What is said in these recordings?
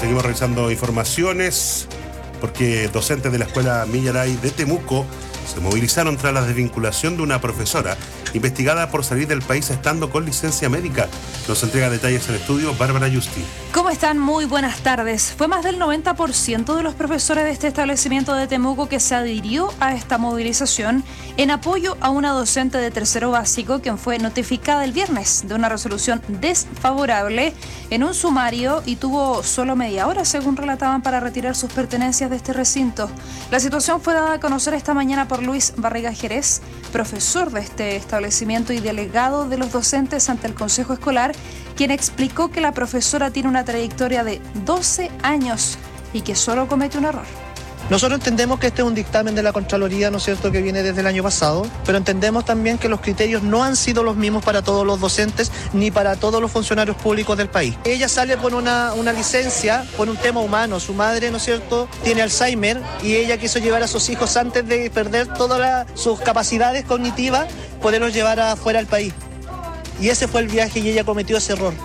seguimos revisando informaciones porque docentes de la Escuela Millaray de Temuco se movilizaron tras la desvinculación de una profesora investigada por salir del país estando con licencia médica. Nos entrega detalles en estudio Bárbara Justi. ¿Cómo están? Muy buenas tardes. Fue más del 90% de los profesores de este establecimiento de Temuco que se adhirió a esta movilización en apoyo a una docente de tercero básico quien fue notificada el viernes de una resolución desfavorable en un sumario y tuvo solo media hora, según relataban, para retirar sus pertenencias de este recinto. La situación fue dada a conocer esta mañana por Luis Barriga Jerez, profesor de este establecimiento y delegado de los docentes ante el Consejo Escolar, quien explicó que la profesora tiene una trayectoria de 12 años y que solo comete un error. Nosotros entendemos que este es un dictamen de la Contraloría, ¿no es cierto?, que viene desde el año pasado, pero entendemos también que los criterios no han sido los mismos para todos los docentes ni para todos los funcionarios públicos del país. Ella sale por una licencia, por un tema humano. Su madre, ¿no es cierto?, tiene Alzheimer y ella quiso llevar a sus hijos antes de perder todas sus capacidades cognitivas, poderlos llevar afuera del país. Y ese fue el viaje y ella cometió ese error.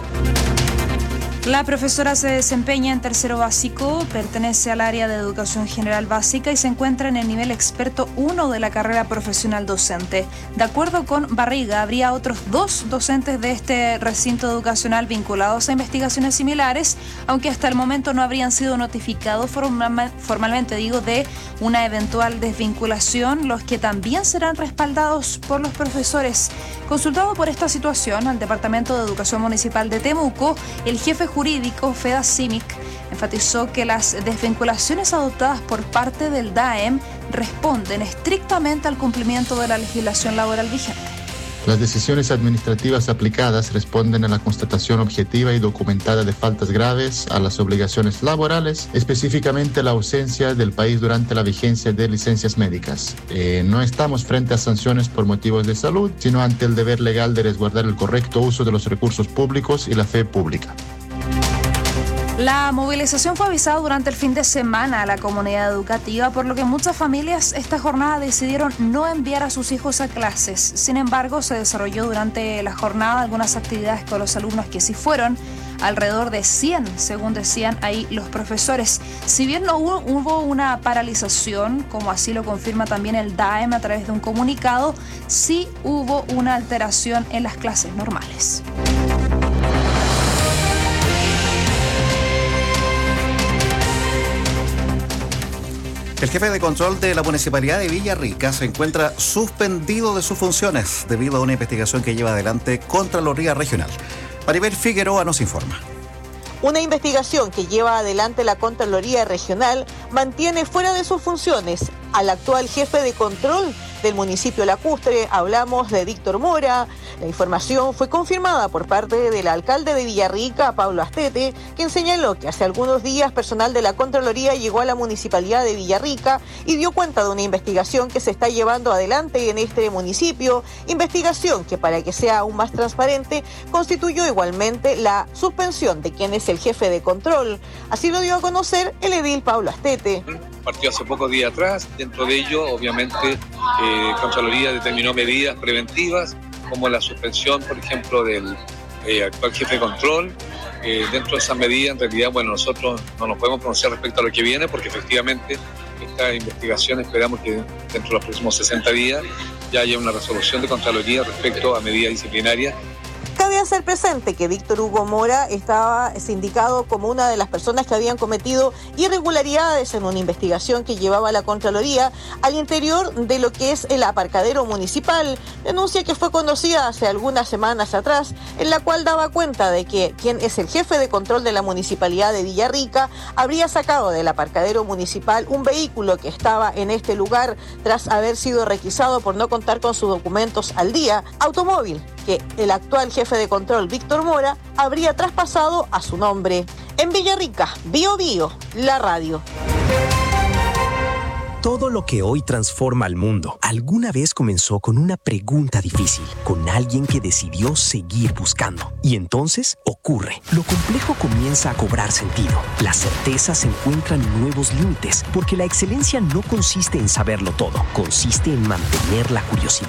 La profesora se desempeña en tercero básico, pertenece al área de educación general básica y se encuentra en el nivel experto 1 de la carrera profesional docente. De acuerdo con Barriga, habría otros 2 docentes de este recinto educacional vinculados a investigaciones similares, aunque hasta el momento no habrían sido notificados formalmente de una eventual desvinculación, los que también serán respaldados por los profesores. Consultado por esta situación al Departamento de Educación Municipal de Temuco, el jefe jurídico Feda Simic enfatizó que las desvinculaciones adoptadas por parte del DAEM responden estrictamente al cumplimiento de la legislación laboral vigente. Las decisiones administrativas aplicadas responden a la constatación objetiva y documentada de faltas graves a las obligaciones laborales, específicamente la ausencia del país durante la vigencia de licencias médicas. No estamos frente a sanciones por motivos de salud, sino ante el deber legal de resguardar el correcto uso de los recursos públicos y la fe pública. La movilización fue avisada durante el fin de semana a la comunidad educativa, por lo que muchas familias esta jornada decidieron no enviar a sus hijos a clases. Sin embargo, se desarrolló durante la jornada algunas actividades con los alumnos que sí fueron, alrededor de 100, según decían ahí los profesores. Si bien no hubo una paralización, como así lo confirma también el DAEM a través de un comunicado, sí hubo una alteración en las clases normales. El jefe de control de la Municipalidad de Villarrica se encuentra suspendido de sus funciones debido a una investigación que lleva adelante Contraloría Regional. Maribel Figueroa nos informa. Una investigación que lleva adelante la Contraloría Regional mantiene fuera de sus funciones al actual jefe de control del municipio lacustre. Hablamos de Víctor Mora. La información fue confirmada por parte del alcalde de Villarrica, Pablo Astete, quien señaló que hace algunos días personal de la Contraloría llegó a la Municipalidad de Villarrica y dio cuenta de una investigación que se está llevando adelante en este municipio, investigación que, para que sea aún más transparente, constituyó igualmente la suspensión de quien es el jefe de control. Así lo dio a conocer el edil Pablo Astete. Partió hace pocos días atrás. Dentro de ello, obviamente, Contraloría determinó medidas preventivas, como la suspensión, por ejemplo, del actual jefe de control. Dentro de esas medidas, en realidad, nosotros no nos podemos pronunciar respecto a lo que viene, porque efectivamente esta investigación esperamos que dentro de los próximos 60 días ya haya una resolución de Contraloría respecto a medidas disciplinarias. Cabe hacer presente que Víctor Hugo Mora estaba sindicado como una de las personas que habían cometido irregularidades en una investigación que llevaba la Contraloría al interior de lo que es el aparcadero municipal, denuncia que fue conocida hace algunas semanas atrás, en la cual daba cuenta de que quien es el jefe de control de la Municipalidad de Villarrica habría sacado del aparcadero municipal un vehículo que estaba en este lugar tras haber sido requisado por no contar con sus documentos al día, automóvil que el actual jefe de control, Víctor Mora, habría traspasado a su nombre. En Villarrica, Bio Bio, la radio. Todo lo que hoy transforma al mundo alguna vez comenzó con una pregunta difícil, con alguien que decidió seguir buscando. Y entonces ocurre. Lo complejo comienza a cobrar sentido. Las certezas encuentran nuevos límites, porque la excelencia no consiste en saberlo todo, consiste en mantener la curiosidad.